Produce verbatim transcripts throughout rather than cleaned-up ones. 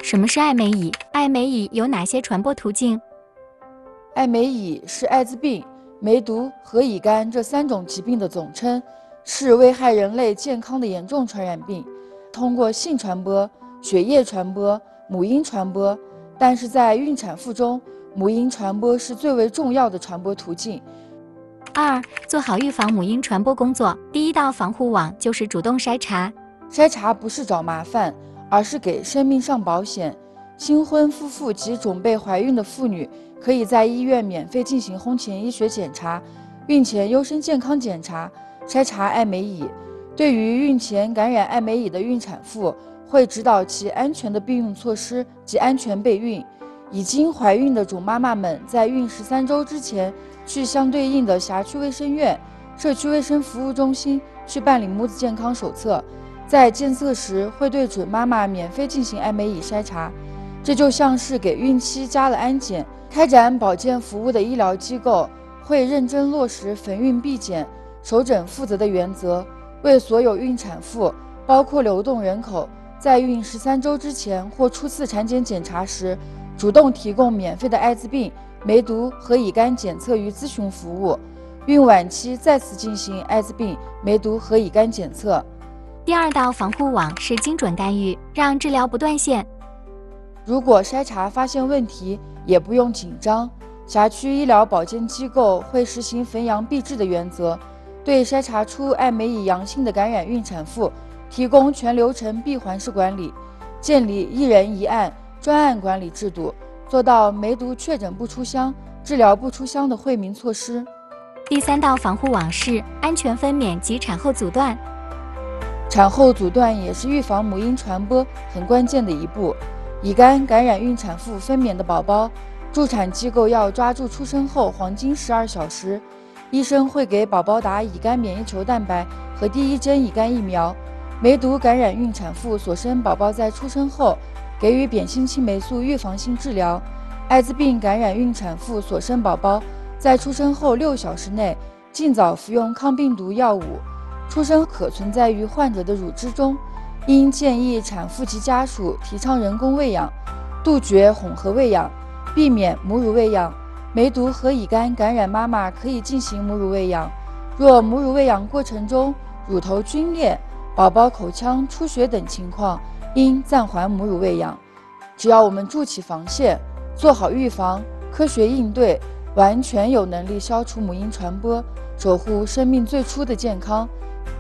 什么是艾美乙？艾美乙有哪些传播途径？ 艾美乙是艾滋病、梅毒和乙肝这三种疾病的总称，是危害人类健康的严重传染病，通过性传播、血液传播、母婴传播，但是在孕产妇中，母婴传播是最为重要的传播途径。 二、做好预防母婴传播工作，第一道防护网就是主动筛查。 筛查不是找麻烦，而是给生命上保险。新婚夫妇及准备怀孕的妇女可以在医院免费进行婚前医学检查、孕前优生健康检查，筛查艾美乙。对于孕前感染艾美乙的孕产妇，会指导其安全的避孕措施及安全备孕。已经怀孕的准妈妈们在孕十三周之前，去相对应的辖区卫生院、社区卫生服务中心去办理母子健康手册。在检测时会对准妈妈免费进行艾美乙筛查，这就像是给孕期加了安检。开展保健服务的医疗机构会认真落实逢孕必检、首诊负责的原则，为所有孕产妇，包括流动人口，在孕十三周之前或初次产检检查时，主动提供免费的艾滋病、梅毒和乙肝检测与咨询服务。孕晚期再次进行艾滋病、梅毒和乙肝检测。 第二道防护网是精准干预，让治疗不断线。 如果筛查发现问题，也不用紧张，辖区医疗保健机构会实行逢阳必治的原则，对筛查出艾美乙阳性的感染孕产妇提供全流程闭环式管理，建立一人一案专案管理制度，做到梅毒确诊不出乡、治疗不出乡的惠民措施。 第三道防护网是安全分娩及产后阻断。 产后阻断也是预防母婴传播很关键的一步。乙肝感染孕产妇分娩的宝宝，助产机构要抓住出生后黄金十二小时，医生会给宝宝打乙肝免疫球蛋白和第一针乙肝疫苗。梅毒感染孕产妇所生宝宝在出生后给予扁心青霉素预防性治疗。艾滋病感染孕产妇所生宝宝在出生后六小时内尽早服用抗病毒药物。出生可存在于患者的乳汁中，应建议产妇及家属提倡人工喂养，杜绝混合喂养，避免母乳喂养。梅毒和乙肝感染妈妈可以进行母乳喂养，若母乳喂养过程中乳头皲裂、宝宝口腔出血等情况，应暂缓母乳喂养。只要我们筑起防线，做好预防，科学应对，完全有能力消除母婴传播，守护生命最初的健康。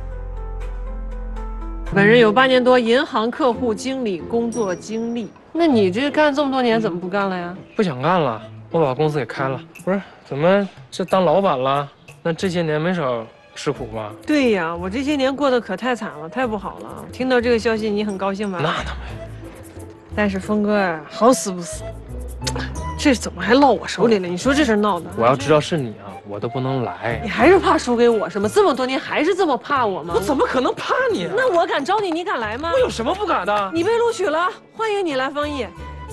本人有八年多银行客户经理工作经历，那你这干这么多年怎么不干了呀？ 不想干了，我把公司给开了。不是，怎么这当老板了？那这些年没少吃苦吧？ 对呀，我这些年过得可太惨了，太不好了。听到这个消息，你很高兴吧？ 那倒没。 但是峰哥啊，好死不死，这怎么还落我手里了？你说这事闹的， 我要知道是你啊，我都不能来。 你还是怕输给我是吗？这么多年还是这么怕我吗？ 我怎么可能怕你啊？ 那我敢招你，你敢来吗？ 我有什么不敢的？ 你被录取了，欢迎你来方毅。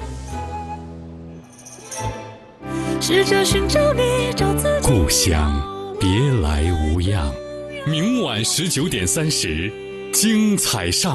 试着寻找你，找自己。 故乡别来无恙，明晚十九点三十，精彩上。